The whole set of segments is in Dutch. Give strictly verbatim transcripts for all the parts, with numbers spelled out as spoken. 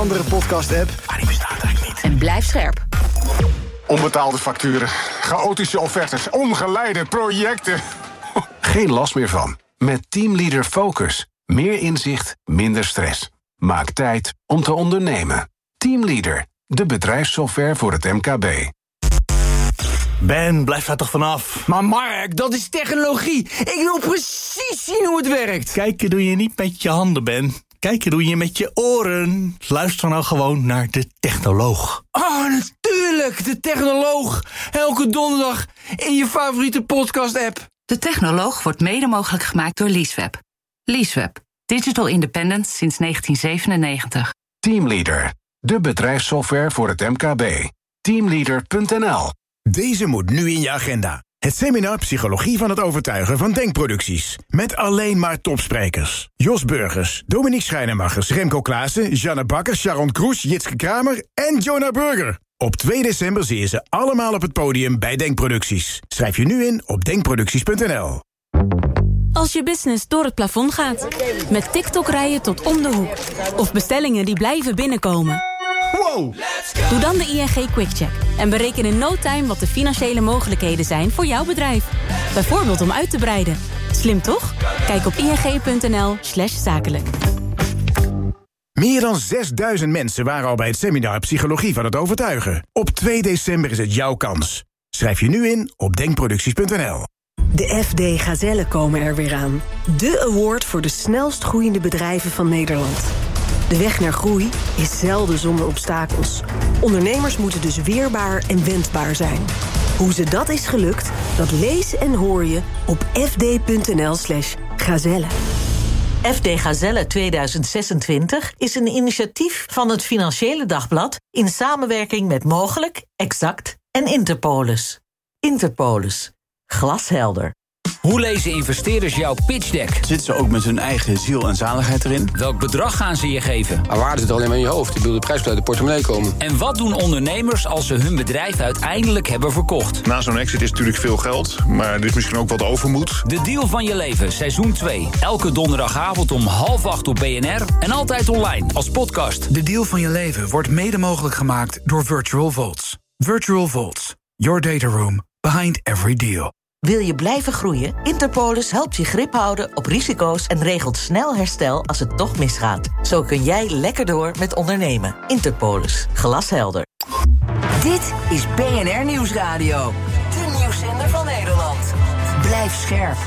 andere podcast-app. Maar die bestaat eigenlijk niet. En blijf scherp. Onbetaalde facturen, chaotische offertes, ongeleide projecten. Geen last meer van. Met Teamleader Focus. Meer inzicht, minder stress. Maak tijd om te ondernemen. Teamleader, de bedrijfssoftware voor het M K B. Ben, blijf daar toch vanaf. Maar Mark, dat is technologie. Ik wil precies zien hoe het werkt. Kijken doe je niet met je handen, Ben. Kijken doe je met je oren. Luister nou gewoon naar de technoloog. Oh, natuurlijk, de technoloog. Elke donderdag in je favoriete podcast-app. De technoloog wordt mede mogelijk gemaakt door Leaseweb. Leaseweb, digital independence sinds negentien zevenennegentig. Teamleader, de bedrijfssoftware voor het M K B. Teamleader punt n l. Deze moet nu in je agenda. Het seminar Psychologie van het Overtuigen van Denkproducties. Met alleen maar topsprekers. Jos Burgers, Dominique Schrijnemachers, Remco Klaassen, Janne Bakker, Sharon Kroes, Jitske Kramer en Jonah Burger. Op twee december zie je ze allemaal op het podium bij Denkproducties. Schrijf je nu in op denkproducties punt n l. Als je business door het plafond gaat. Met TikTok rijden tot om de hoek. Of bestellingen die blijven binnenkomen. Wow! Doe dan de I N G QuickCheck. En bereken in no time wat de financiële mogelijkheden zijn voor jouw bedrijf. Bijvoorbeeld om uit te breiden. Slim toch? Kijk op ing punt n l slash zakelijk. Meer dan zesduizend mensen waren al bij het seminar Psychologie van het Overtuigen. Op twee december is het jouw kans. Schrijf je nu in op denkproducties punt n l. De F D Gazellen komen er weer aan. De award voor de snelst groeiende bedrijven van Nederland. De weg naar groei is zelden zonder obstakels. Ondernemers moeten dus weerbaar en wendbaar zijn. Hoe ze dat is gelukt, dat lees en hoor je op f d punt n l slash gazelle. F D Gazelle tweeduizend zesentwintig is een initiatief van het Financiële Dagblad in samenwerking met Mogelijk, Exact en Interpolis. Interpolis. Glashelder. Hoe lezen investeerders jouw pitch deck? Zitten ze ook met hun eigen ziel en zaligheid erin? Welk bedrag gaan ze je geven? Maar waarde zit alleen maar in je hoofd. Ik bedoel, de prijs moet uit de portemonnee komen. En wat doen ondernemers als ze hun bedrijf uiteindelijk hebben verkocht? Na zo'n exit is natuurlijk veel geld, maar er is misschien ook wat overmoed. De deal van je leven, seizoen twee. Elke donderdagavond om half acht op B N R en altijd online als podcast. De deal van je leven wordt mede mogelijk gemaakt door Virtual Vaults. Virtual Vaults, your data room behind every deal. Wil je blijven groeien? Interpolis helpt je grip houden op risico's en regelt snel herstel als het toch misgaat. Zo kun jij lekker door met ondernemen. Interpolis. Glashelder. Dit is B N R Nieuwsradio. De nieuwszender van Nederland. Blijf scherp.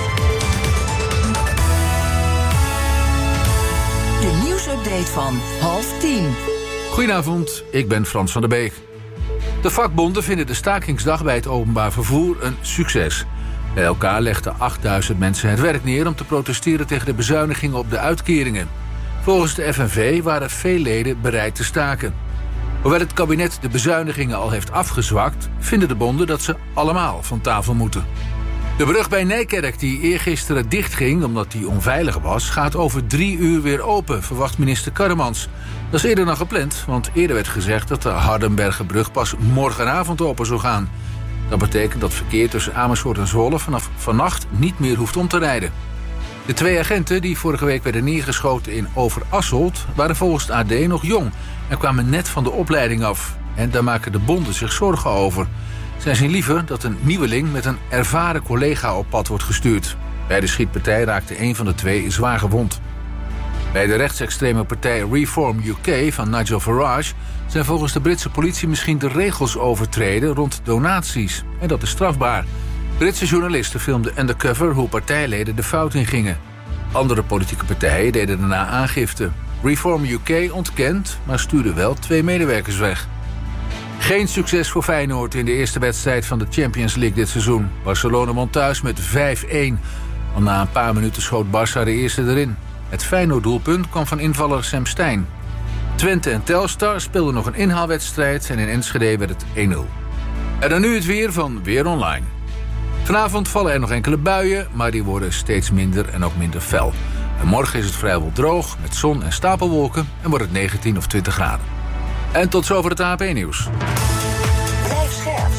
De nieuwsupdate van half tien. Goedenavond, ik ben Frans van der Beek. De vakbonden vinden de stakingsdag bij het openbaar vervoer een succes. Bij elkaar legden achtduizend mensen het werk neer om te protesteren tegen de bezuinigingen op de uitkeringen. Volgens de F N V waren veel leden bereid te staken. Hoewel het kabinet de bezuinigingen al heeft afgezwakt, vinden de bonden dat ze allemaal van tafel moeten. De brug bij Nijkerk, die eergisteren dichtging omdat die onveilig was, gaat over drie uur weer open, verwacht minister Karremans. Dat is eerder dan gepland, want eerder werd gezegd dat de Hardenbergerbrug pas morgenavond open zou gaan. Dat betekent dat verkeer tussen Amersfoort en Zwolle vanaf vannacht niet meer hoeft om te rijden. De twee agenten die vorige week werden neergeschoten in Overasselt waren volgens het A D nog jong en kwamen net van de opleiding af. En daar maken de bonden zich zorgen over. Zij zien liever dat een nieuweling met een ervaren collega op pad wordt gestuurd. Bij de schietpartij raakte een van de twee zwaar gewond. Bij de rechtsextreme partij Reform U K van Nigel Farage zijn volgens de Britse politie misschien de regels overtreden rond donaties. En dat is strafbaar. Britse journalisten filmden undercover hoe partijleden de fout in gingen. Andere politieke partijen deden daarna aangifte. Reform U K ontkent, maar stuurde wel twee medewerkers weg. Geen succes voor Feyenoord in de eerste wedstrijd van de Champions League dit seizoen. Barcelona won thuis met vijf-een. Al na een paar minuten schoot Barça de eerste erin. Het Feyenoord-doelpunt kwam van invaller Sam Stein. Twente en Telstar speelden nog een inhaalwedstrijd en in Enschede werd het één-nul. En dan nu het weer van Weer Online. Vanavond vallen er nog enkele buien, maar die worden steeds minder en ook minder fel. En morgen is het vrijwel droog met zon en stapelwolken en wordt het negentien of twintig graden. En tot zover het A P Nieuws. Blijf scherp.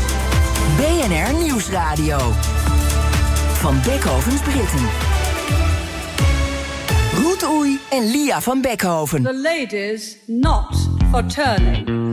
B N R Nieuwsradio. Van Beckhovens Britten. Ruud Oei en Lia van Beckhoven. The ladies not for turning.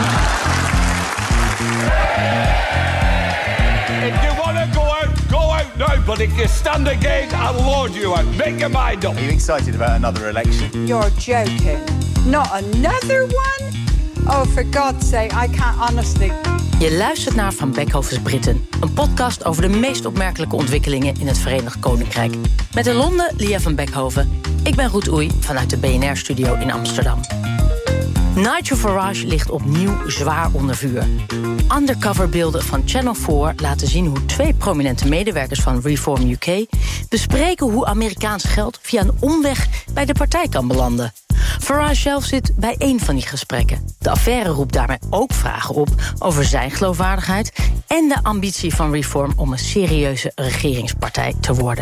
If you want to go out, go out now. But if you stand again, I'll lord you out. Make your mind up. Are you excited about another election? You're joking. Not another one? Oh, for God's sake, I can't honestly... Je luistert naar Van Beckhovens Britten. Een podcast over de meest opmerkelijke ontwikkelingen in het Verenigd Koninkrijk. Met in Londen Lia van Beckhoven. Ik ben Ruud Oei vanuit de B N R-studio in Amsterdam. Nigel Farage ligt opnieuw zwaar onder vuur. Undercoverbeelden van Channel vier laten zien hoe twee prominente medewerkers van Reform U K bespreken hoe Amerikaans geld via een omweg bij de partij kan belanden. Farage zelf zit bij één van die gesprekken. De affaire roept daarmee ook vragen op over zijn geloofwaardigheid en de ambitie van Reform om een serieuze regeringspartij te worden.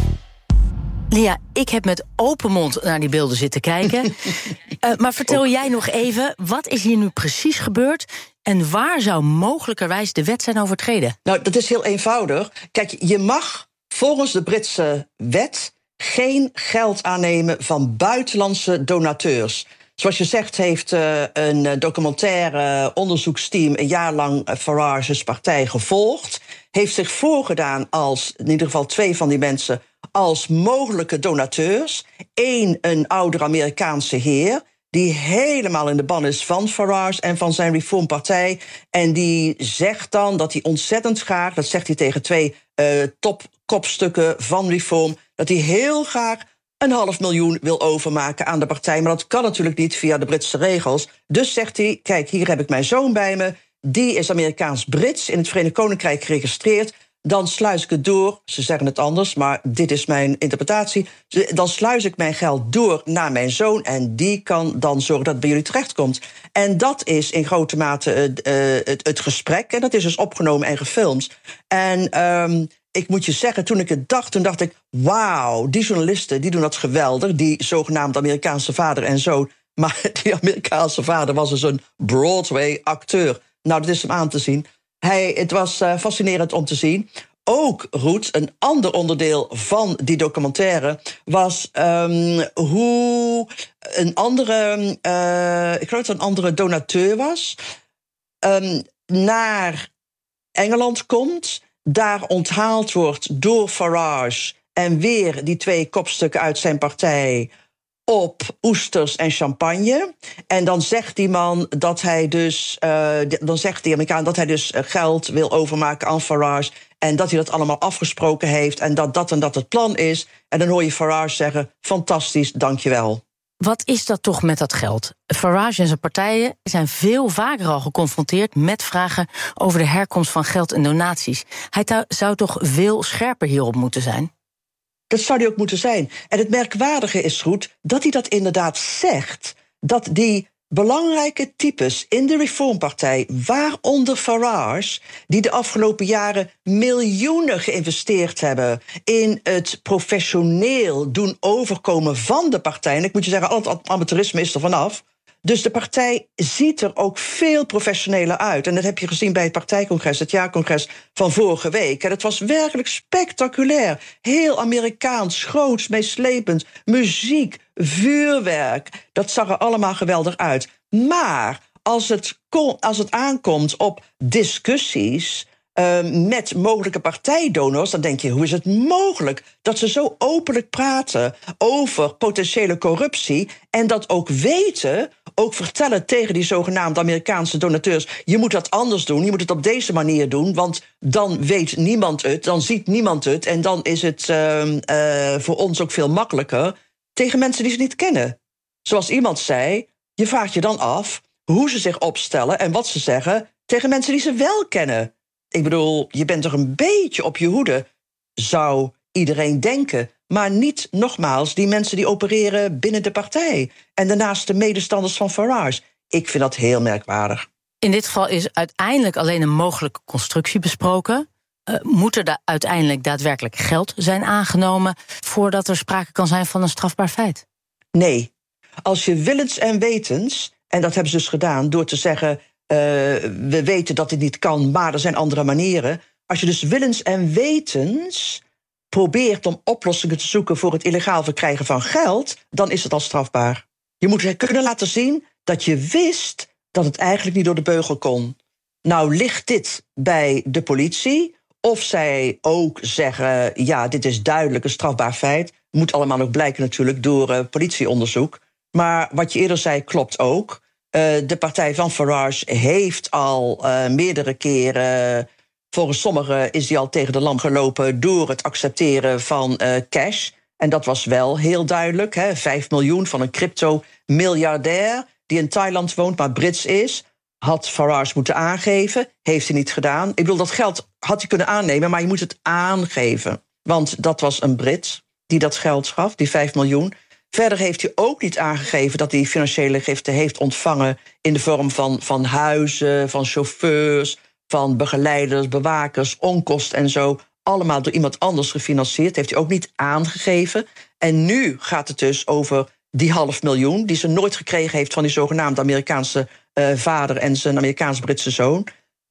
Lia, ik heb met open mond naar die beelden zitten kijken. uh, maar vertel jij nog even, wat is hier nu precies gebeurd en waar zou mogelijkerwijs de wet zijn overtreden? Nou, dat is heel eenvoudig. Kijk, je mag volgens de Britse wet geen geld aannemen van buitenlandse donateurs. Zoals je zegt heeft uh, een documentaire onderzoeksteam een jaar lang Farage's partij gevolgd. Heeft zich voorgedaan als, in ieder geval twee van die mensen, als mogelijke donateurs. Eén, een oudere Amerikaanse heer die helemaal in de ban is van Farage en van zijn Reformpartij. En die zegt dan dat hij ontzettend graag, dat zegt hij tegen twee uh, topkopstukken van Reform, dat hij heel graag een half miljoen wil overmaken aan de partij. Maar dat kan natuurlijk niet via de Britse regels. Dus zegt hij, kijk, hier heb ik mijn zoon bij me. Die is Amerikaans-Brits, in het Verenigd Koninkrijk geregistreerd. Dan sluis ik het door, ze zeggen het anders, maar dit is mijn interpretatie. Dan sluis ik mijn geld door naar mijn zoon en die kan dan zorgen dat het bij jullie terechtkomt. En dat is in grote mate uh, het, het gesprek. En dat is dus opgenomen en gefilmd. En um, ik moet je zeggen, toen ik het dacht, toen dacht ik, wauw, die journalisten die doen dat geweldig. Die zogenaamde Amerikaanse vader en zoon. Maar die Amerikaanse vader was dus een Broadway-acteur. Nou, dat is hem aan te zien. Hij, het was uh, fascinerend om te zien. Ook, Ruud, een ander onderdeel van die documentaire was um, hoe een andere, uh, ik geloof dat een andere donateur was, um, naar Engeland komt, daar onthaald wordt door Farage en weer die twee kopstukken uit zijn partij op oesters en champagne. En dan zegt die man dat hij dus, uh, dan zegt die Amerikaan dat hij dus geld wil overmaken aan Farage en dat hij dat allemaal afgesproken heeft en dat dat en dat het plan is. En dan hoor je Farage zeggen, fantastisch, dankjewel. Wat is dat toch met dat geld? Farage en zijn partijen zijn veel vaker al geconfronteerd met vragen over de herkomst van geld en donaties. Hij zou toch veel scherper hierop moeten zijn? Dat zou hij ook moeten zijn. En het merkwaardige is, goed, dat hij dat inderdaad zegt. Dat die belangrijke types in de Reformpartij, waaronder Farage, die de afgelopen jaren miljoenen geïnvesteerd hebben in het professioneel doen overkomen van de partij. En ik moet je zeggen, al het amateurisme is er vanaf. Dus de partij ziet er ook veel professioneler uit. En dat heb je gezien bij het partijcongres, het jaarcongres van vorige week. En het was werkelijk spectaculair. Heel Amerikaans, groots, meeslepend. Muziek, vuurwerk. Dat zag er allemaal geweldig uit. Maar als het, als het aankomt op discussies Uh, met mogelijke partijdonors, dan denk je, hoe is het mogelijk dat ze zo openlijk praten over potentiële corruptie en dat ook weten, ook vertellen tegen die zogenaamde Amerikaanse donateurs, je moet dat anders doen, je moet het op deze manier doen, want dan weet niemand het, dan ziet niemand het en dan is het uh, uh, voor ons ook veel makkelijker tegen mensen die ze niet kennen. Zoals iemand zei, je vraagt je dan af hoe ze zich opstellen en wat ze zeggen tegen mensen die ze wel kennen. Ik bedoel, je bent toch een beetje op je hoede, zou iedereen denken. Maar niet, nogmaals, die mensen die opereren binnen de partij. En daarnaast de medestanders van Farage. Ik vind dat heel merkwaardig. In dit geval is uiteindelijk alleen een mogelijke constructie besproken. Uh, moet er da- uiteindelijk daadwerkelijk geld zijn aangenomen voordat er sprake kan zijn van een strafbaar feit? Nee. Als je willens en wetens, en dat hebben ze dus gedaan door te zeggen, Uh, we weten dat dit niet kan, maar er zijn andere manieren. Als je dus willens en wetens probeert om oplossingen te zoeken voor het illegaal verkrijgen van geld, dan is het al strafbaar. Je moet kunnen laten zien dat je wist dat het eigenlijk niet door de beugel kon. Nou ligt dit bij de politie, of zij ook zeggen, ja, dit is duidelijk een strafbaar feit. Moet allemaal nog blijken natuurlijk door uh, politieonderzoek. Maar wat je eerder zei klopt ook. Uh, de partij van Farage heeft al uh, meerdere keren, volgens sommigen is die al tegen de lamp gelopen door het accepteren van uh, cash. En dat was wel heel duidelijk. Hè? Vijf miljoen van een crypto-miljardair die in Thailand woont, maar Brits is, had Farage moeten aangeven. Heeft hij niet gedaan. Ik bedoel, dat geld had hij kunnen aannemen, maar je moet het aangeven. Want dat was een Brit die dat geld gaf, die vijf miljoen. Verder heeft hij ook niet aangegeven dat hij financiële giften heeft ontvangen in de vorm van, van huizen, van chauffeurs, van begeleiders, bewakers, onkosten en zo. Allemaal door iemand anders gefinancierd. Heeft hij ook niet aangegeven. En nu gaat het dus over die half miljoen die ze nooit gekregen heeft van die zogenaamde Amerikaanse uh, vader en zijn Amerikaans-Britse zoon.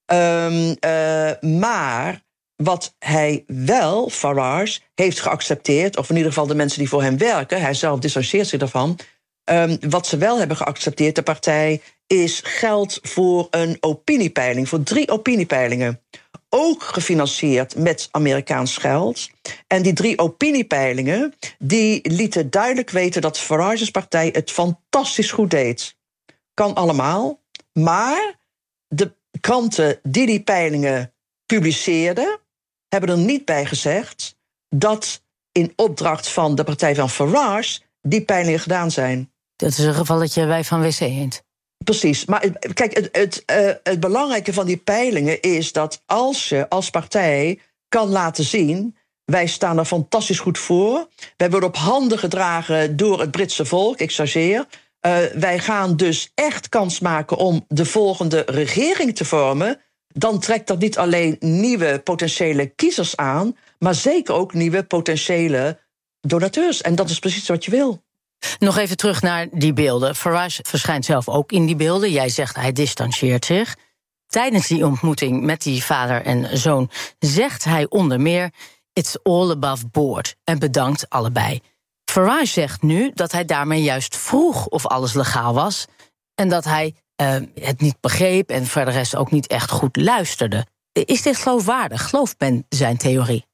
Um, uh, maar wat hij wel, Farage, heeft geaccepteerd, of in ieder geval de mensen die voor hem werken, hij zelf distancieert zich daarvan, um, wat ze wel hebben geaccepteerd, de partij, is geld voor een opiniepeiling, voor drie opiniepeilingen. Ook gefinancierd met Amerikaans geld. En die drie opiniepeilingen die lieten duidelijk weten dat Farage's partij het fantastisch goed deed. Kan allemaal, maar de kranten die die peilingen publiceerden, hebben er niet bij gezegd dat in opdracht van de partij van Farage die peilingen gedaan zijn. Dat is een gevalletje bij Van W C Eend. Precies, maar kijk, het, het, uh, het belangrijke van die peilingen is dat als je als partij kan laten zien, wij staan er fantastisch goed voor, wij worden op handen gedragen door het Britse volk, ik chargeer, uh, wij gaan dus echt kans maken om de volgende regering te vormen, dan trekt dat niet alleen nieuwe potentiële kiezers aan, maar zeker ook nieuwe potentiële donateurs. En dat is precies wat je wil. Nog even terug naar die beelden. Farage verschijnt zelf ook in die beelden. Jij zegt hij distancieert zich. Tijdens die ontmoeting met die vader en zoon zegt hij onder meer, it's all above board, en bedankt allebei. Farage zegt nu dat hij daarmee juist vroeg of alles legaal was en dat hij uh, het niet begreep en voor de rest ook niet echt goed luisterde. Is dit geloofwaardig? Gelooft men zijn theorie?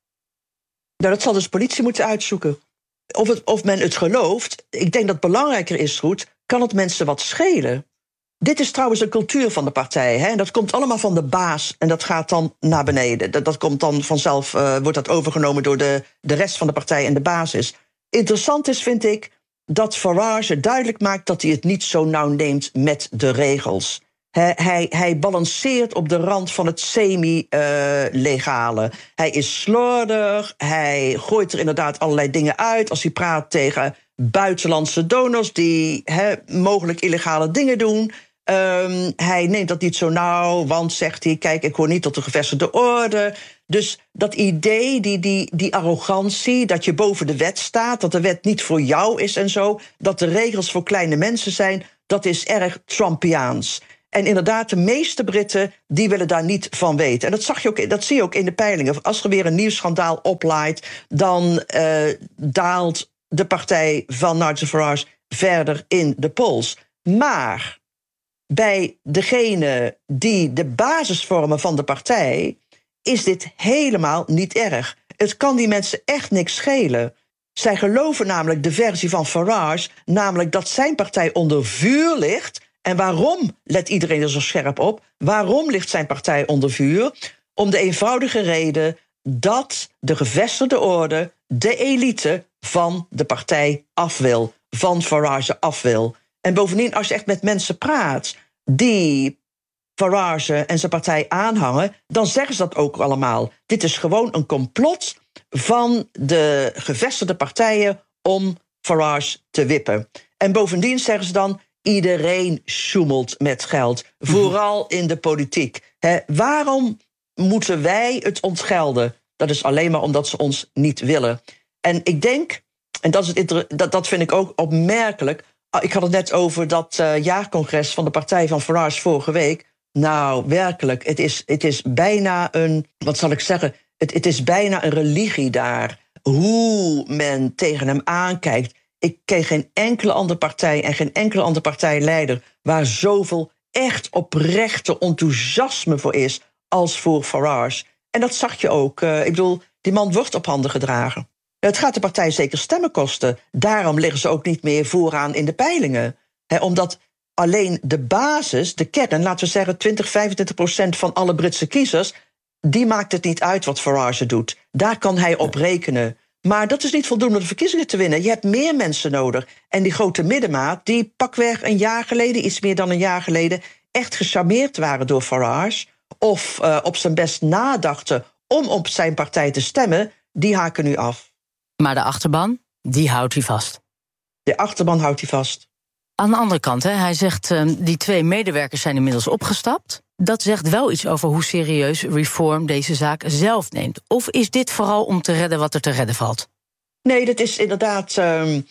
Nou, dat zal dus de politie moeten uitzoeken. Of, het, of men het gelooft, ik denk dat belangrijker is, goed, kan het mensen wat schelen? Dit is trouwens de cultuur van de partij. Hè? En dat komt allemaal van de baas en dat gaat dan naar beneden. Dat, dat komt dan vanzelf, uh, wordt dat overgenomen door de, de rest van de partij en de basis. Interessant is, vind ik, dat Farage duidelijk maakt dat hij het niet zo nauw neemt met de regels. He, hij, hij balanceert op de rand van het semi-legale. Uh, hij is slordig, hij gooit er inderdaad allerlei dingen uit als hij praat tegen buitenlandse donors die he, mogelijk illegale dingen doen. Um, hij neemt dat niet zo nauw, want zegt hij, kijk, ik hoor niet tot de gevestigde orde. Dus dat idee, die, die, die arrogantie, dat je boven de wet staat, dat de wet niet voor jou is en zo, dat de regels voor kleine mensen zijn, dat is erg Trumpiaans. En inderdaad, de meeste Britten die willen daar niet van weten. En dat, zag je ook, dat zie je ook in de peilingen. Als er weer een nieuw schandaal oplaait, dan uh, daalt de partij van Nigel Farage verder in de polls. Maar bij degene die de basis vormen van de partij is dit helemaal niet erg. Het kan die mensen echt niks schelen. Zij geloven namelijk de versie van Farage, namelijk dat zijn partij onder vuur ligt. En waarom, let iedereen er zo scherp op, waarom ligt zijn partij onder vuur? Om de eenvoudige reden dat de gevestigde orde, de elite van de partij af wil, van Farage af wil. En bovendien, als je echt met mensen praat die Farage en zijn partij aanhangen, dan zeggen ze dat ook allemaal. Dit is gewoon een complot van de gevestigde partijen om Farage te wippen. En bovendien zeggen ze dan, iedereen sjoemelt met geld, vooral in de politiek. He, waarom moeten wij het ontgelden? Dat is alleen maar omdat ze ons niet willen. En ik denk, en dat, is het, dat, dat vind ik ook opmerkelijk, ik had het net over dat uh, jaarcongres van de partij van Farage vorige week. Nou, werkelijk, het is, het is bijna een, wat zal ik zeggen, het, het is bijna een religie daar. hoe men tegen hem aankijkt. Ik ken geen enkele andere partij en geen enkele andere partijleider waar zoveel echt oprechte enthousiasme voor is als voor Farage. En dat zag je ook. Uh, ik bedoel, die man wordt op handen gedragen. Het gaat de partij zeker stemmen kosten. Daarom liggen ze ook niet meer vooraan in de peilingen. He, omdat alleen de basis, de kern, laten we zeggen twintig, vijfentwintig procent van alle Britse kiezers, die maakt het niet uit wat Farage doet. Daar kan hij op rekenen. Maar dat is niet voldoende om de verkiezingen te winnen. Je hebt meer mensen nodig. En die grote middenmaat, die pakweg een jaar geleden, iets meer dan een jaar geleden, echt gecharmeerd waren door Farage, of uh, op zijn best nadachten om op zijn partij te stemmen, die haken nu af. Maar de achterban, die houdt hij vast. De achterban houdt hij vast. Aan de andere kant, hè, hij zegt, uh, die twee medewerkers zijn inmiddels opgestapt. Dat zegt wel iets over hoe serieus Reform deze zaak zelf neemt. Of is dit vooral om te redden wat er te redden valt? Nee, dat is inderdaad, uh, uh,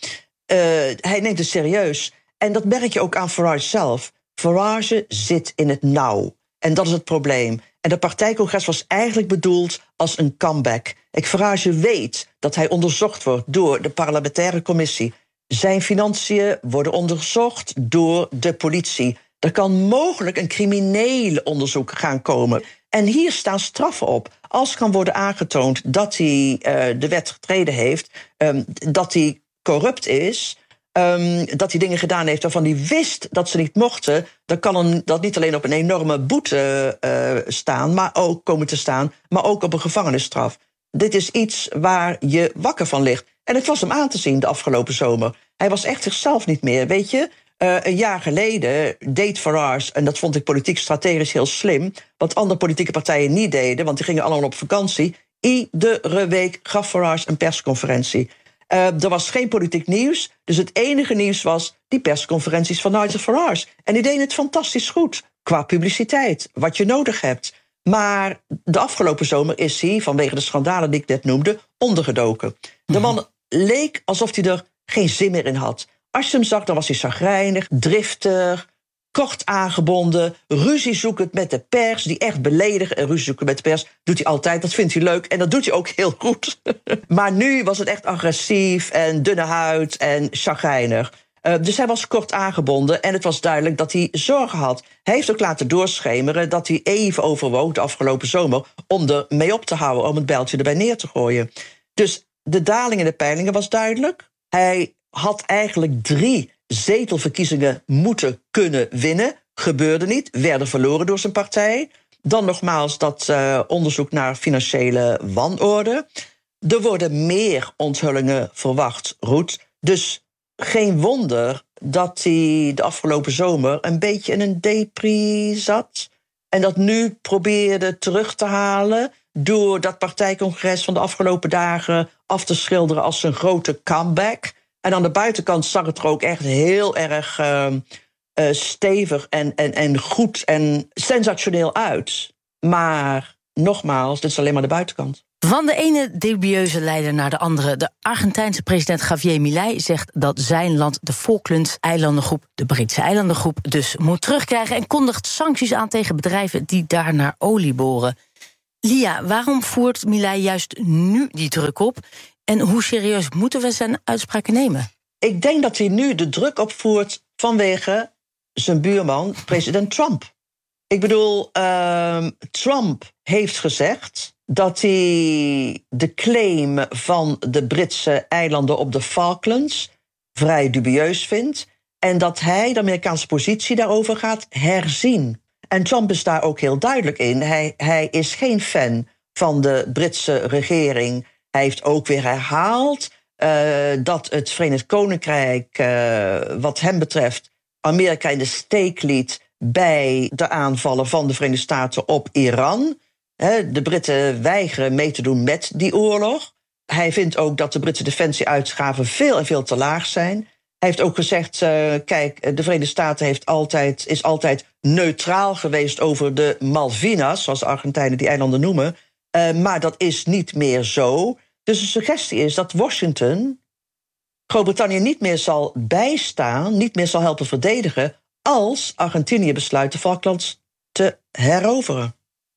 hij neemt het serieus. En dat merk je ook aan Farage zelf. Farage zit in het nauw. En dat is het probleem. En de partijcongres was eigenlijk bedoeld als een comeback. Ik Farage weet dat hij onderzocht wordt door de parlementaire commissie. Zijn financiën worden onderzocht door de politie. Er kan mogelijk een criminele onderzoek gaan komen. En hier staan straffen op. Als kan worden aangetoond dat hij uh, de wet getreden heeft, um, dat hij corrupt is, um, dat hij dingen gedaan heeft waarvan hij wist dat ze niet mochten, dan kan een, dat niet alleen op een enorme boete uh, staan, maar ook komen te staan, maar ook op een gevangenisstraf. Dit is iets waar je wakker van ligt. En het was hem aan te zien de afgelopen zomer. Hij was echt zichzelf niet meer, weet je. Uh, een jaar geleden deed Farage, en dat vond ik politiek strategisch heel slim, wat andere politieke partijen niet deden, want die gingen allemaal op vakantie. Iedere week gaf Farage een persconferentie. Uh, er was geen politiek nieuws, dus het enige nieuws was die persconferenties van Nigel Farage. En die deden het fantastisch goed, qua publiciteit, wat je nodig hebt. Maar de afgelopen zomer is hij, vanwege de schandalen die ik net noemde, ondergedoken. De man leek alsof hij er geen zin meer in had. Als je hem zag, dan was hij chagrijnig, driftig, kort aangebonden, ruziezoekend met de pers, die echt beledigen en ruziezoeken met de pers, doet hij altijd, dat vindt hij leuk en dat doet hij ook heel goed. Maar nu was het echt agressief en dunne huid en chagrijnig. Uh, dus hij was kort aangebonden en het was duidelijk dat hij zorgen had. Hij heeft ook laten doorschemeren dat hij even overwoog de afgelopen zomer om er mee op te houden, om het bijltje erbij neer te gooien. Dus de daling in de peilingen was duidelijk. Hij had eigenlijk drie zetelverkiezingen moeten kunnen winnen. Gebeurde niet, werden verloren door zijn partij. Dan nogmaals dat uh, onderzoek naar financiële wanorde. Er worden meer onthullingen verwacht, Ruud. Dus geen wonder dat hij de afgelopen zomer een beetje in een depri zat. En dat nu probeerde terug te halen door dat partijcongres van de afgelopen dagen af te schilderen als een grote comeback. En aan de buitenkant zag het er ook echt heel erg uh, uh, stevig en, en, en goed en sensationeel uit. Maar nogmaals, dit is alleen maar de buitenkant. Van de ene dubieuze leider naar de andere. De Argentijnse president Javier Milei zegt dat zijn land de Falkland-eilandengroep, de Britse eilandengroep, dus moet terugkrijgen en kondigt sancties aan tegen bedrijven die daar naar olie boren. Lia, waarom voert Milei juist nu die druk op? En hoe serieus moeten we zijn uitspraken nemen? Ik denk dat hij nu de druk opvoert vanwege zijn buurman, president Trump. Ik bedoel, uh, Trump heeft gezegd dat hij de claim van de Britse eilanden op de Falklands vrij dubieus vindt en dat hij de Amerikaanse positie daarover gaat herzien. En Trump is daar ook heel duidelijk in. Hij, hij is geen fan van de Britse regering. Hij heeft ook weer herhaald uh, dat het Verenigd Koninkrijk, uh, wat hem betreft, Amerika in de steek liet bij de aanvallen van de Verenigde Staten op Iran. He, de Britten weigeren mee te doen met die oorlog. Hij vindt ook dat de Britse defensieuitgaven veel en veel te laag zijn. Hij heeft ook gezegd, uh, kijk, de Verenigde Staten heeft altijd, is altijd neutraal geweest over de Malvinas, zoals de Argentijnen die eilanden noemen. Uh, maar dat is niet meer zo. Dus de suggestie is dat Washington Groot-Brittannië niet meer zal bijstaan, niet meer zal helpen verdedigen, als Argentinië besluit de Falklands te heroveren.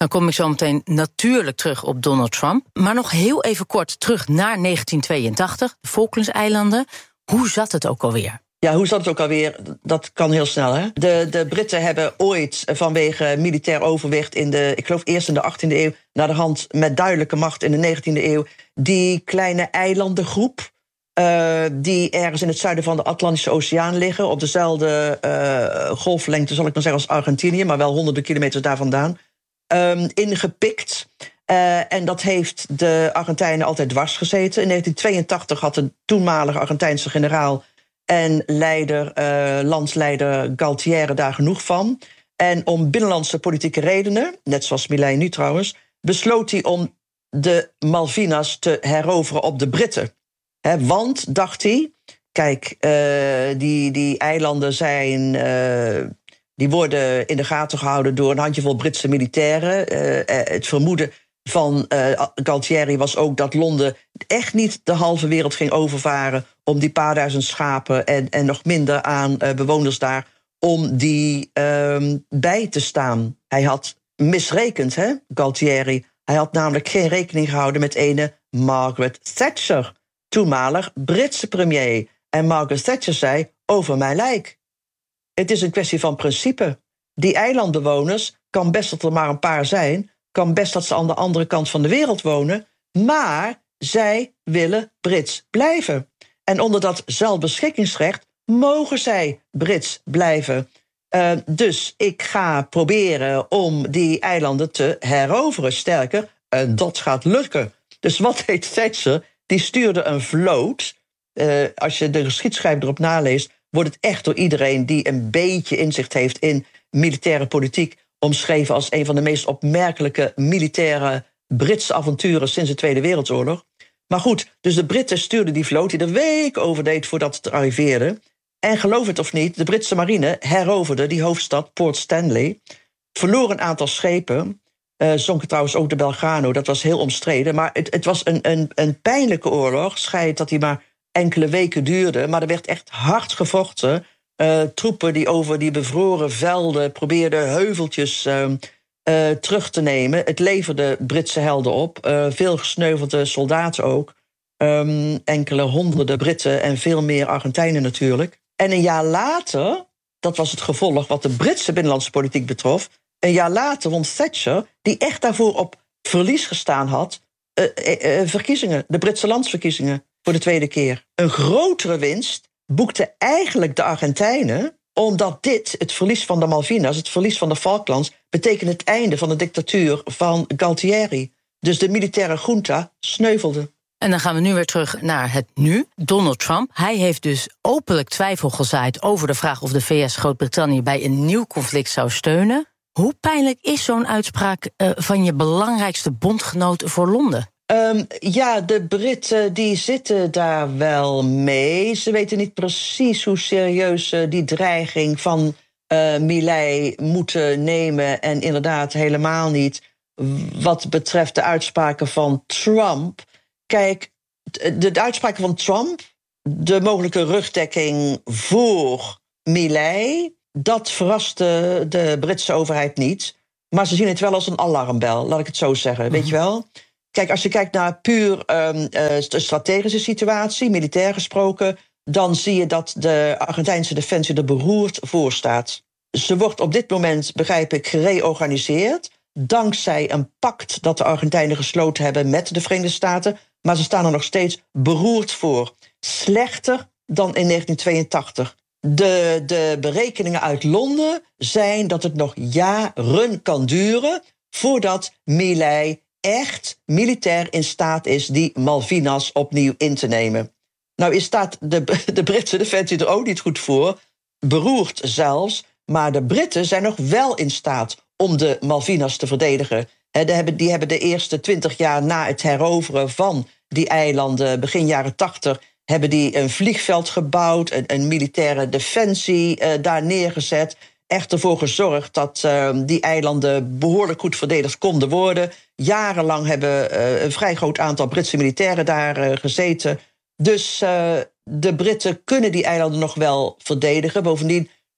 Dan kom ik zo meteen natuurlijk terug op Donald Trump. Maar nog heel even kort terug naar negentien tweeëntachtig, de Falklandseilanden. Hoe zat het ook alweer? Ja, hoe zat het ook alweer? Dat kan heel snel, hè? De, de Britten hebben ooit vanwege militair overwicht in de, ik geloof eerst in de achttiende eeuw, naar de hand met duidelijke macht in de negentiende eeuw, die kleine eilandengroep, uh, die ergens in het zuiden van de Atlantische Oceaan liggen, op dezelfde uh, golflengte, zal ik maar zeggen, als Argentinië, maar wel honderden kilometers daar vandaan, um, ingepikt. Uh, en dat heeft de Argentijnen altijd dwars gezeten. In negentien tweeëntachtig had de toenmalige Argentijnse generaal en leider, uh, landsleider Galtieri daar genoeg van. En om binnenlandse politieke redenen, net zoals Milei nu trouwens, besloot hij om de Malvinas te heroveren op de Britten. He, want, dacht hij, kijk, uh, die, die eilanden zijn, uh, die worden in de gaten gehouden door een handjevol Britse militairen. Uh, uh, het vermoeden van uh, Galtieri was ook dat Londen echt niet de halve wereld ging overvaren om die paar duizend schapen en, en nog minder aan uh, bewoners daar, om die uh, bij te staan. Hij had misrekend, hè, Galtieri. Hij had namelijk geen rekening gehouden met ene Margaret Thatcher, toenmalig Britse premier. En Margaret Thatcher zei, over mijn lijk. Het is een kwestie van principe. Die eilandbewoners, kan best dat er maar een paar zijn, kan best dat ze aan de andere kant van de wereld wonen, maar zij willen Brits blijven. En onder dat zelfbeschikkingsrecht mogen zij Brits blijven. Uh, dus ik ga proberen om die eilanden te heroveren. Sterker, en dat gaat lukken. Dus wat deed Thatcher? Die stuurde een vloot. Uh, als je de geschiedschrijver erop naleest, wordt het echt door iedereen die een beetje inzicht heeft in militaire politiek omschreven als een van de meest opmerkelijke militaire Britse avonturen sinds de Tweede Wereldoorlog. Maar goed, dus de Britten stuurden die vloot die er week over deed voordat het arriveerde. En geloof het of niet, de Britse marine heroverde die hoofdstad Port Stanley, verloor een aantal schepen, uh, zonken trouwens ook de Belgrano, dat was heel omstreden. Maar het, het was een, een, een pijnlijke oorlog, schijnt dat die maar enkele weken duurde, maar er werd echt hard gevochten. Uh, troepen die over die bevroren velden probeerden heuveltjes uh, uh, terug te nemen. Het leverde Britse helden op. Uh, veel gesneuvelde soldaten ook. Um, enkele honderden Britten en veel meer Argentijnen natuurlijk. En een jaar later, dat was het gevolg wat de Britse binnenlandse politiek betrof, een jaar later won Thatcher, die echt daarvoor op verlies gestaan had, uh, uh, uh, verkiezingen, de Britse landsverkiezingen voor de tweede keer. Een grotere winst boekten eigenlijk de Argentijnen, omdat dit, het verlies van de Malvinas, het verlies van de Falklands, betekent het einde van de dictatuur van Galtieri. Dus de militaire junta sneuvelde. En dan gaan we nu weer terug naar het nu. Donald Trump, hij heeft dus openlijk twijfel gezaaid over de vraag of de V S Groot-Brittannië bij een nieuw conflict zou steunen. Hoe pijnlijk is zo'n uitspraak uh, van je belangrijkste bondgenoot voor Londen? Um, ja, de Britten die zitten daar wel mee. Ze weten niet precies hoe serieus uh, die dreiging van uh, Milei moeten nemen. En inderdaad helemaal niet wat betreft de uitspraken van Trump. Kijk, de, de uitspraken van Trump, de mogelijke rugdekking voor Milei, dat verraste de Britse overheid niet. Maar ze zien het wel als een alarmbel, laat ik het zo zeggen. Mm-hmm. Weet je wel? Kijk, als je kijkt naar puur um, uh, de strategische situatie, militair gesproken, dan zie je dat de Argentijnse defensie er beroerd voor staat. Ze wordt op dit moment, begrijp ik, gereorganiseerd dankzij een pact dat de Argentijnen gesloten hebben met de Verenigde Staten, maar ze staan er nog steeds beroerd voor. Slechter dan in negentien tweeëntachtig. De, de berekeningen uit Londen zijn dat het nog jaren kan duren voordat Milei echt militair in staat is die Malvinas opnieuw in te nemen. Nou is staat de, de Britse defensie er ook niet goed voor, beroerd zelfs, maar de Britten zijn nog wel in staat om de Malvinas te verdedigen. He, die, hebben, die hebben de eerste twintig jaar na het heroveren van die eilanden, begin jaren tachtig, hebben die een vliegveld gebouwd, een, een militaire defensie uh, daar neergezet, echt ervoor gezorgd dat uh, die eilanden behoorlijk goed verdedigd konden worden. Jarenlang hebben uh, een vrij groot aantal Britse militairen daar uh, gezeten. Dus uh, de Britten kunnen die eilanden nog wel verdedigen. Bovendien,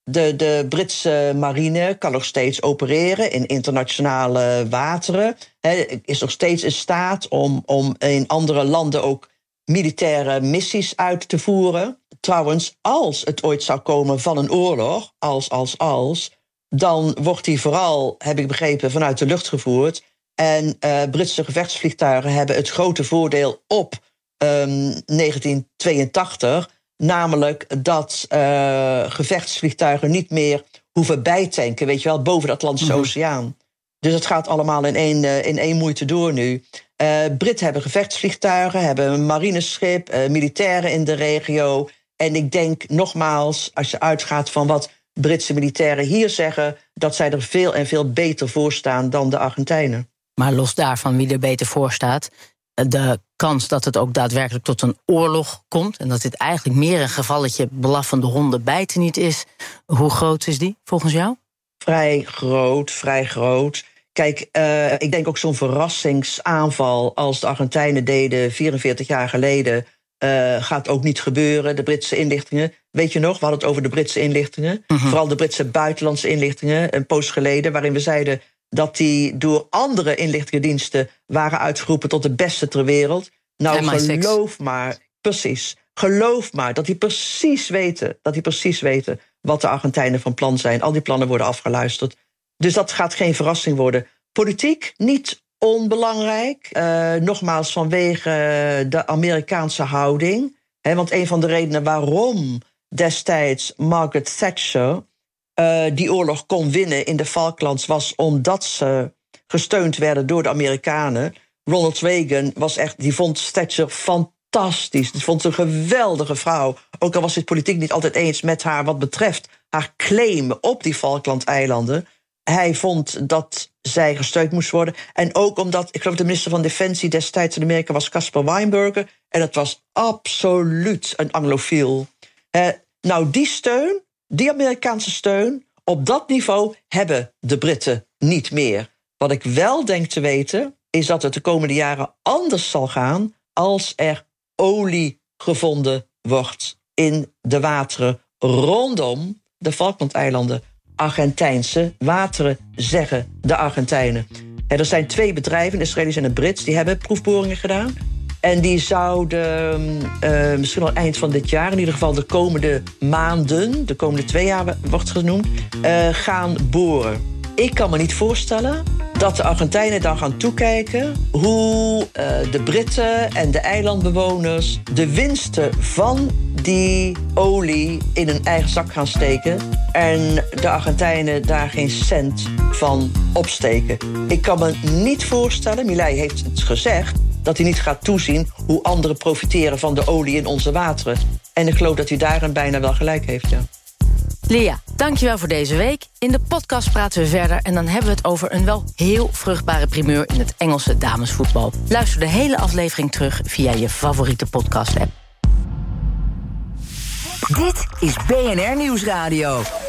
De, de Britse marine kan nog steeds opereren in internationale wateren. He, is nog steeds in staat om, om in andere landen ook militaire missies uit te voeren. Trouwens, als het ooit zou komen van een oorlog, als, als, als... dan wordt die vooral, heb ik begrepen, vanuit de lucht gevoerd. En uh, Britse gevechtsvliegtuigen hebben het grote voordeel op um, negentien tweeëntachtig... namelijk dat uh, gevechtsvliegtuigen niet meer hoeven bijtanken, weet je wel, boven de Atlantische mm-hmm. Oceaan. Dus het gaat allemaal in één, uh, in één moeite door nu. Uh, Britten hebben gevechtsvliegtuigen, hebben een marineschip, uh, militairen in de regio. En ik denk nogmaals, als je uitgaat van wat Britse militairen hier zeggen, dat zij er veel en veel beter voor staan dan de Argentijnen. Maar los daarvan wie er beter voor staat, de kans dat het ook daadwerkelijk tot een oorlog komt en dat dit eigenlijk meer een gevalletje blaffende honden bijten niet is, hoe groot is die volgens jou? Vrij groot, vrij groot. Kijk, uh, ik denk ook zo'n verrassingsaanval als de Argentijnen deden vierenveertig jaar geleden, Uh, gaat ook niet gebeuren. De Britse inlichtingen. Weet je nog, we hadden het over de Britse inlichtingen. Uh-huh. Vooral de Britse buitenlandse inlichtingen. Een poos geleden, waarin we zeiden dat die door andere inlichtingendiensten waren uitgeroepen tot de beste ter wereld. Nou, geloof maar, precies. Geloof maar dat die precies weten, dat die precies weten wat de Argentijnen van plan zijn. Al die plannen worden afgeluisterd. Dus dat gaat geen verrassing worden. Politiek niet onbelangrijk, uh, nogmaals vanwege de Amerikaanse houding. Hè, want een van de redenen waarom destijds Margaret Thatcher uh, die oorlog kon winnen in de Falklands was omdat ze gesteund werden door de Amerikanen. Ronald Reagan was echt, die vond Thatcher fantastisch. Die vond ze een geweldige vrouw. Ook al was hij het politiek niet altijd eens met haar wat betreft haar claim op die Falklandeilanden. Hij vond dat zij gesteund moest worden. En ook omdat, ik geloof de minister van Defensie destijds in Amerika was Caspar Weinberger. En het was absoluut een anglofiel. Eh, nou, die steun, die Amerikaanse steun, op dat niveau hebben de Britten niet meer. Wat ik wel denk te weten, is dat het de komende jaren anders zal gaan als er olie gevonden wordt in de wateren rondom de Falklandeilanden. Argentijnse wateren, zeggen de Argentijnen. Er zijn twee bedrijven, een Israëlisch en een Brits, die hebben proefboringen gedaan. En die zouden uh, misschien al eind van dit jaar, in ieder geval de komende maanden, de komende twee jaar wordt genoemd, uh, gaan boren. Ik kan me niet voorstellen dat de Argentijnen dan gaan toekijken hoe uh, de Britten en de eilandbewoners de winsten van die olie in hun eigen zak gaan steken en de Argentijnen daar geen cent van opsteken. Ik kan me niet voorstellen, Milei heeft het gezegd, dat hij niet gaat toezien hoe anderen profiteren van de olie in onze wateren. En ik geloof dat hij daarin bijna wel gelijk heeft, ja. Lia, dankjewel voor deze week. In de podcast praten we verder en dan hebben we het over een wel heel vruchtbare primeur in het Engelse damesvoetbal. Luister de hele aflevering terug via je favoriete podcast-app. Dit is B N R Nieuwsradio.